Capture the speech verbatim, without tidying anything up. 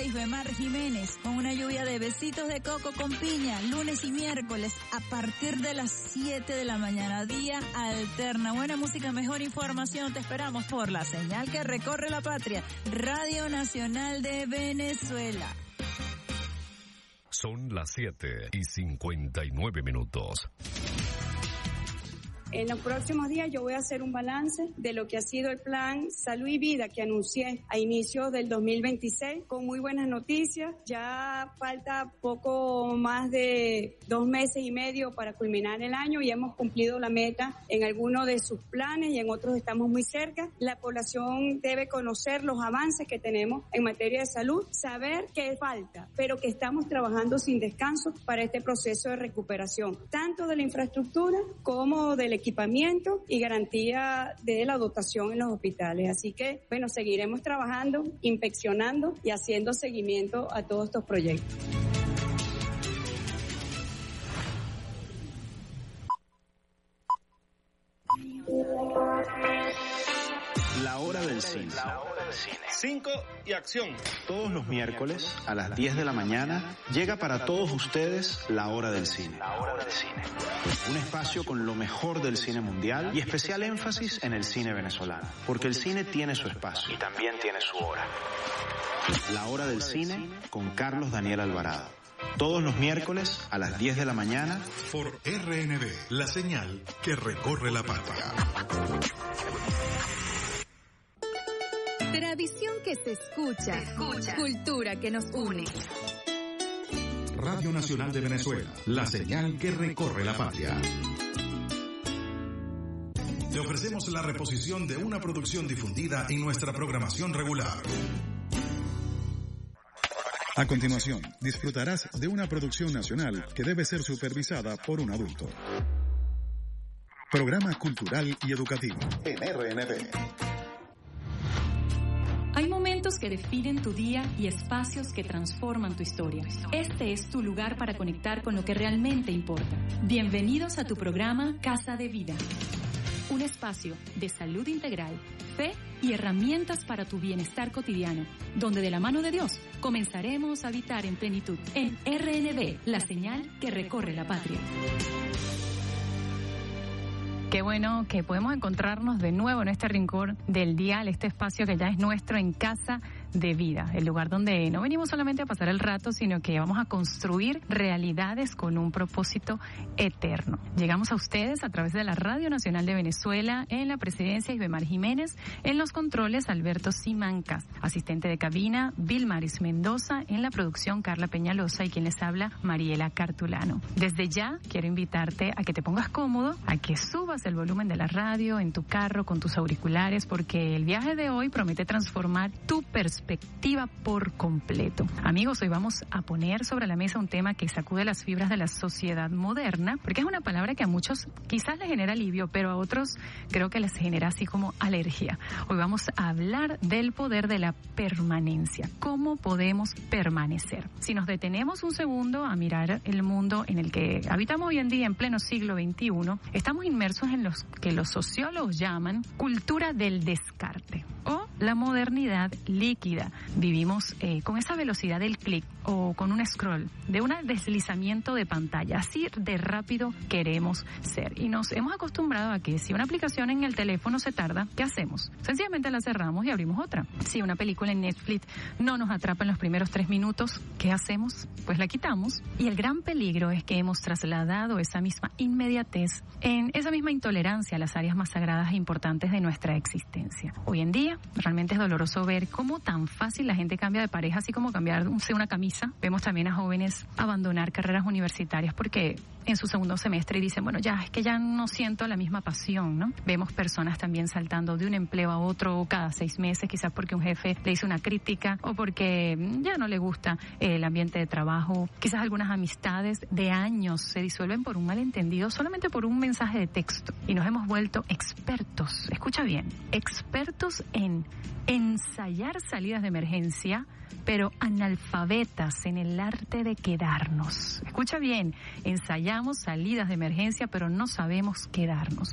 presidencia Isbemar Jiménez, con una lluvia de besitos de coco con piña, lunes y miércoles a partir de las siete de la mañana, día alterna. Buena música, mejor información, te esperamos por la señal que recorre la patria, Radio Nacional de Venezuela. Son las siete y cincuenta y nueve minutos. En los próximos días yo voy a hacer un balance de lo que ha sido el plan Salud y Vida que anuncié a inicios del dos mil veintiséis con muy buenas noticias. Ya falta poco más de dos meses y medio para culminar el año y hemos cumplido la meta en algunos de sus planes y en otros estamos muy cerca. La población debe conocer los avances que tenemos en materia de salud, saber qué falta, pero que estamos trabajando sin descanso para este proceso de recuperación, tanto de la infraestructura como del equipamiento y garantía de la dotación en los hospitales. Así que, bueno, seguiremos trabajando, inspeccionando y haciendo seguimiento a todos estos proyectos. La hora del cine. Cinco y acción. Todos los miércoles a las diez de la mañana llega para todos ustedes la hora del cine. La hora del cine. Un espacio con lo mejor del cine mundial y especial énfasis en el cine venezolano. Porque el cine tiene su espacio. Y también tiene su hora. La hora del cine con Carlos Daniel Alvarado. Todos los miércoles a las diez de la mañana por R N B, la señal que recorre la patria. Tradición que se escucha, se escucha. Cultura que nos une. Radio Nacional de Venezuela, la señal que recorre la patria. Te ofrecemos la reposición de una producción difundida en nuestra programación regular. A continuación, disfrutarás de una producción nacional que debe ser supervisada por un adulto. Programa cultural y educativo en R N B. Hay momentos que definen tu día y espacios que transforman tu historia. Este es tu lugar para conectar con lo que realmente importa. Bienvenidos a tu programa Casa de Vida. Un espacio de salud integral, fe y herramientas para tu bienestar cotidiano, donde de la mano de Dios comenzaremos a habitar en plenitud. En R N B, la señal que recorre la patria. Qué bueno que podemos encontrarnos de nuevo en este rincón del dial, este espacio que ya es nuestro en Casa de Vida, el lugar donde no venimos solamente a pasar el rato, sino que vamos a construir realidades con un propósito eterno. Llegamos a ustedes a través de la Radio Nacional de Venezuela, en la presidencia Isbemar Jiménez, en los controles Alberto Simancas, asistente de cabina Vilmaris Mendoza, en la producción Carla Peñalosa y quien les habla Mariela Cartulano. Desde ya quiero invitarte a que te pongas cómodo, a que subas el volumen de la radio en tu carro con tus auriculares, porque el viaje de hoy promete transformar tu perspectiva perspectiva por completo. Amigos, hoy vamos a poner sobre la mesa un tema que sacude las fibras de la sociedad moderna, porque es una palabra que a muchos quizás les genera alivio, pero a otros creo que les genera así como alergia. Hoy vamos a hablar del poder de la permanencia. ¿Cómo podemos permanecer? Si nos detenemos un segundo a mirar el mundo en el que habitamos hoy en día, en pleno siglo veintiuno, estamos inmersos en lo que los sociólogos llaman cultura del descarte o la modernidad líquida. Vivimos eh, con esa velocidad del clic o con un scroll, de un deslizamiento de pantalla. Así de rápido queremos ser. Y nos hemos acostumbrado a que si una aplicación en el teléfono se tarda, ¿qué hacemos? Sencillamente la cerramos y abrimos otra. Si una película en Netflix no nos atrapa en los primeros tres minutos, ¿qué hacemos? Pues la quitamos. Y el gran peligro es que hemos trasladado esa misma inmediatez, en esa misma intolerancia a las áreas más sagradas e importantes de nuestra existencia. Hoy en día, realmente es doloroso ver cómo tan fácil la gente cambia de pareja, así como cambiar una camisa. Vemos también a jóvenes abandonar carreras universitarias porque en su segundo semestre dicen, bueno, ya, es que ya no siento la misma pasión, ¿no? Vemos personas también saltando de un empleo a otro cada seis meses, quizás porque un jefe le hizo una crítica o porque ya no le gusta el ambiente de trabajo. Quizás algunas amistades de años se disuelven por un malentendido, solamente por un mensaje de texto. Y nos hemos vuelto expertos, escucha bien, expertos en ensayar salidas de emergencia, pero analfabetas en el arte de quedarnos. Escucha bien, ensayamos salidas de emergencia, pero no sabemos quedarnos.